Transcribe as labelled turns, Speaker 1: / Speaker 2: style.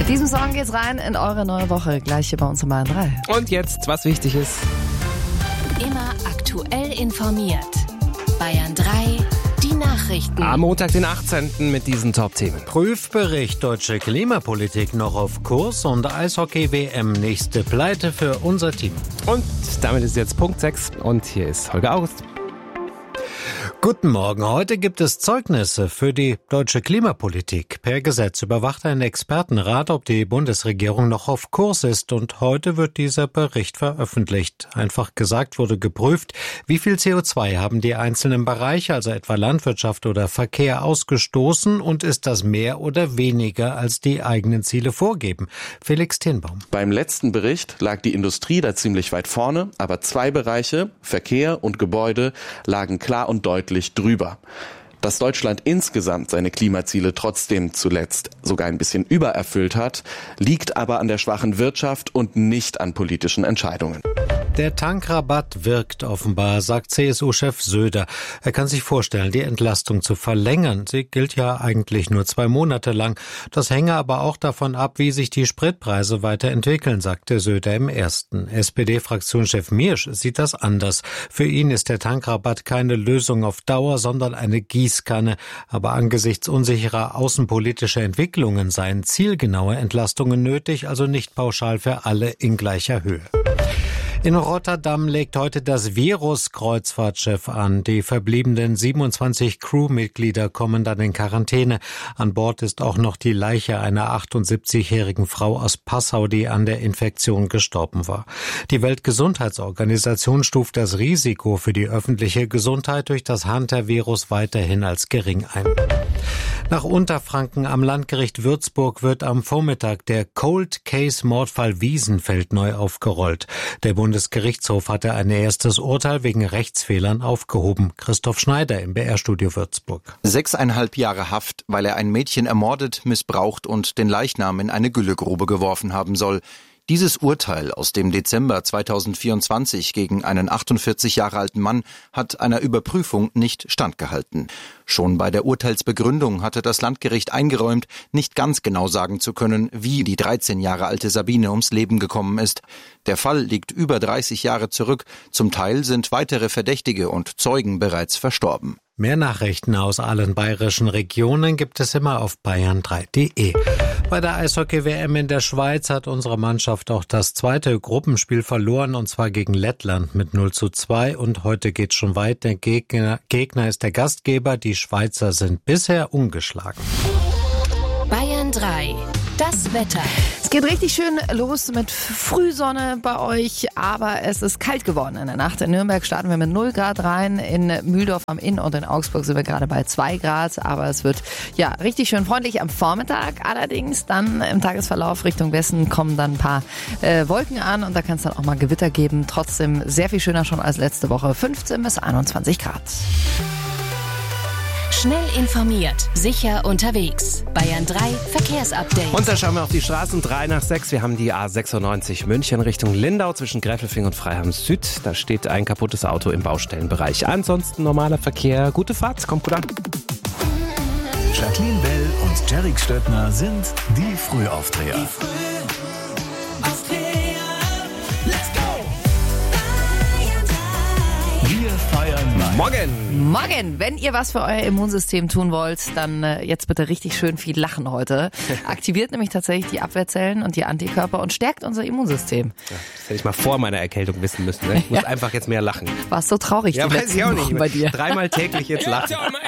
Speaker 1: Diesem Song geht's rein in eure neue Woche, gleich hier bei uns um 3.
Speaker 2: Und jetzt, was wichtig ist.
Speaker 3: Immer aktuell informiert. Bayern 3, die Nachrichten.
Speaker 2: Am Montag, den 18. mit diesen Top-Themen.
Speaker 4: Prüfbericht deutsche Klimapolitik noch auf Kurs und Eishockey-WM nächste Pleite für unser Team.
Speaker 2: Und damit ist jetzt Punkt 6 und hier ist Holger August.
Speaker 4: Guten Morgen. Heute gibt es Zeugnisse für die deutsche Klimapolitik. Per Gesetz überwacht ein Expertenrat, ob die Bundesregierung noch auf Kurs ist. Und heute wird dieser Bericht veröffentlicht. Einfach gesagt wurde geprüft, wie viel CO2 haben die einzelnen Bereiche, also etwa Landwirtschaft oder Verkehr, ausgestoßen und ist das mehr oder weniger, als die eigenen Ziele vorgeben. Felix Tinbaum.
Speaker 5: Beim letzten Bericht lag die Industrie da ziemlich weit vorne, aber 2 Bereiche, Verkehr und Gebäude, lagen klar und deutlich drüber. Dass Deutschland insgesamt seine Klimaziele trotzdem zuletzt sogar ein bisschen übererfüllt hat, liegt aber an der schwachen Wirtschaft und nicht an politischen Entscheidungen.
Speaker 4: Der Tankrabatt wirkt offenbar, sagt CSU-Chef Söder. Er kann sich vorstellen, die Entlastung zu verlängern. Sie gilt ja eigentlich nur 2 Monate lang. Das hänge aber auch davon ab, wie sich die Spritpreise weiterentwickeln, sagte Söder im Ersten. SPD-Fraktionschef Miersch sieht das anders. Für ihn ist der Tankrabatt keine Lösung auf Dauer, sondern eine Gießkanne. Aber angesichts unsicherer außenpolitischer Entwicklungen seien zielgenaue Entlastungen nötig, also nicht pauschal für alle in gleicher Höhe. In Rotterdam legt heute das Virus-Kreuzfahrtschiff an. Die verbliebenen 27 Crewmitglieder kommen dann in Quarantäne. An Bord ist auch noch die Leiche einer 78-jährigen Frau aus Passau, die an der Infektion gestorben war. Die Weltgesundheitsorganisation stuft das Risiko für die öffentliche Gesundheit durch das Hunter-Virus weiterhin als gering ein. Nach Unterfranken am Landgericht Würzburg wird am Vormittag der Cold Case Mordfall Wiesenfeld neu aufgerollt. Der Bundesgerichtshof hatte ein erstes Urteil wegen Rechtsfehlern aufgehoben. Christoph Schneider im BR-Studio Würzburg.
Speaker 6: 6,5 Jahre Haft, weil er ein Mädchen ermordet, missbraucht und den Leichnam in eine Güllegrube geworfen haben soll. Dieses Urteil aus dem Dezember 2024 gegen einen 48 Jahre alten Mann hat einer Überprüfung nicht standgehalten. Schon bei der Urteilsbegründung hatte das Landgericht eingeräumt, nicht ganz genau sagen zu können, wie die 13 Jahre alte Sabine ums Leben gekommen ist. Der Fall liegt über 30 Jahre zurück. Zum Teil sind weitere Verdächtige und Zeugen bereits verstorben.
Speaker 4: Mehr Nachrichten aus allen bayerischen Regionen gibt es immer auf bayern3.de. Bei der Eishockey-WM in der Schweiz hat unsere Mannschaft auch das zweite Gruppenspiel verloren, und zwar gegen Lettland mit 0:2. Und heute geht's schon weiter. Gegner ist der Gastgeber. Die Schweizer sind bisher ungeschlagen.
Speaker 3: Bayern 3, das Wetter.
Speaker 1: Es geht richtig schön los mit Frühsonne bei euch, aber es ist kalt geworden in der Nacht. In Nürnberg starten wir mit 0 Grad rein, in Mühldorf am Inn und in Augsburg sind wir gerade bei 2 Grad, aber es wird ja richtig schön freundlich am Vormittag. Allerdings dann im Tagesverlauf Richtung Westen kommen dann ein paar Wolken an und da kann es dann auch mal Gewitter geben. Trotzdem sehr viel schöner schon als letzte Woche, 15 bis 21 Grad.
Speaker 3: Schnell informiert, sicher unterwegs. Bayern 3 Verkehrsupdate.
Speaker 2: Und da schauen wir auf die Straßen 3 nach 6. Wir haben die A96 München Richtung Lindau zwischen Gräfelfing und Freiham Süd. Da steht ein kaputtes Auto im Baustellenbereich. Ansonsten normaler Verkehr. Gute Fahrt, kommt gut an.
Speaker 7: Jacqueline Bell und Derek Stöttner sind die Frühaufdreher. Wir feiern live.
Speaker 1: Morgen, wenn ihr was für euer Immunsystem tun wollt, dann jetzt bitte richtig schön viel lachen heute. Aktiviert nämlich tatsächlich die Abwehrzellen und die Antikörper und stärkt unser Immunsystem.
Speaker 2: Ja, das hätte ich mal vor meiner Erkältung wissen müssen. Ne? Ich muss einfach jetzt mehr lachen.
Speaker 1: War es so traurig,
Speaker 2: ja,
Speaker 1: die
Speaker 2: weiß
Speaker 1: letzten
Speaker 2: ich auch
Speaker 1: Wochen
Speaker 2: nicht.
Speaker 1: bei dir?
Speaker 2: 3-mal täglich jetzt lachen.